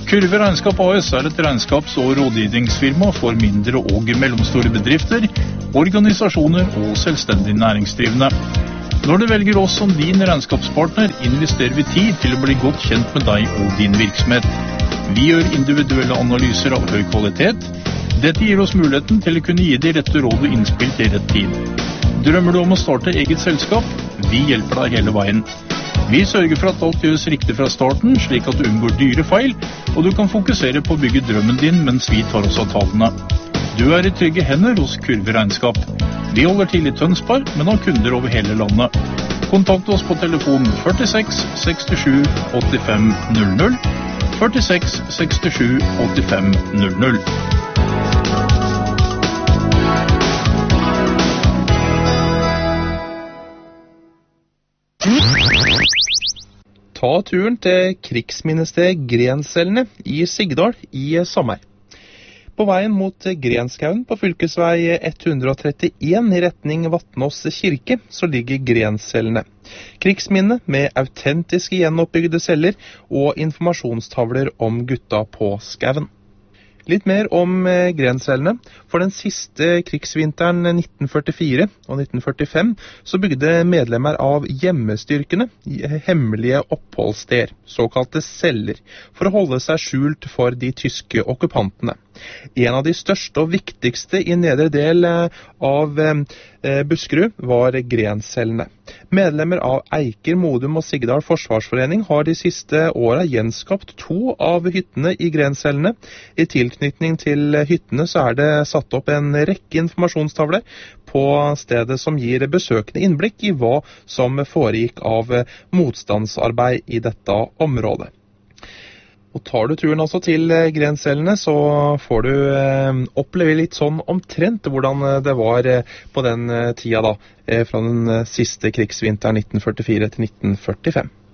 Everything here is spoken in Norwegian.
Kurve Regnskap AS er et regnskaps- og rådgivningsfirma for mindre og mellomstore bedrifter, organisasjoner og selvstendig næringsdrivende. Når du velger oss som din regnskapspartner, investerer vi tid til å bli godt kjent med deg og din virksomhet. Vi gjør individuelle analyser av høy kvalitet. Dette gir oss muligheten til å kunne gi de rette råd og innspill til rett tid. Drømmer du om å starte eget selskap? Vi hjelper deg hele veien. Vi sørger for at alt gjøres riktig fra starten, slik at du unngår dyre feil, og du kan fokusere på å bygge drømmen din mens vi tar oss av tallene. Du er i trygge hender hos Kurve Regnskap. Vi holder til i Tønsberg, men har kunder over hele landet. Kontakt oss på telefon 46 67 85 00, 46 67 85 00. Ta turen til krigsminnested Grenselene i Sigdal i sommer. På veien mot Grenskauen på fylkesvei 131 i retning Vatnås kirke så ligger Grenselene. Krigsminne med autentiske gjenoppbygde celler og informasjonstavler om gutta på skauen. Litt mer om Grenselene. For den siste krigsvinteren 1944 og 1945 så bygde medlemmer av hjemmestyrkene hemmelige oppholdssteder, såkalte celler, for å holde seg skjult for de tyske okkupantene. En av de største og viktigste i nedre del av Buskerud var Grenselene. Medlemmer av Eiker, Modum og Sigdal Forsvarsforening har de siste årene gjenskapt 2 av hyttene i Grenselene. I tilknytning til hyttene så er det satt opp en rekke informasjonstavler på stedet som gir besøkende innblikk i hva som foregikk av motstandsarbeid i dette området. Og tar du turen altså til Grenselene, så får du oppleve litt sånn omtrent hvordan det var på den tida da, fra den siste krigsvinteren 1944 til 1945.